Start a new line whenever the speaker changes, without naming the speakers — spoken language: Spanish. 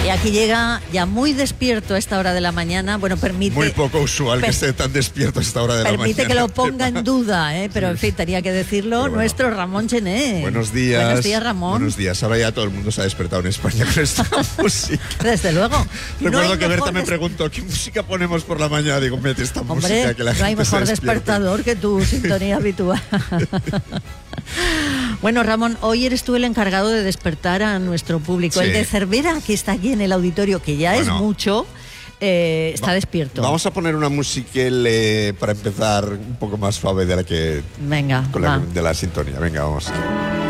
Y aquí llega ya muy despierto a esta hora de la mañana. Bueno, permite...
Muy poco usual que esté tan despierto a esta hora de la mañana.
Permite que lo ponga en duda, pero en fin, tenía que decirlo bueno, nuestro Ramón Chené.
Buenos días.
Buenos días, Ramón.
Buenos días. Ahora ya todo el mundo se ha despertado en España con esta música.
Desde luego.
Recuerdo que Berta me preguntó, ¿qué música ponemos por la mañana? Digo, mete esta música que la gente se despierte.
No hay mejor despertador que tu sintonía habitual. Bueno, Ramón, hoy eres tú el encargado de despertar a nuestro público. Sí. El de Cervera, que está aquí en el auditorio, que ya es mucho, está despierto.
Vamos a poner una música para empezar un poco más suave de la que...
Venga,
de la sintonía. Venga, vamos.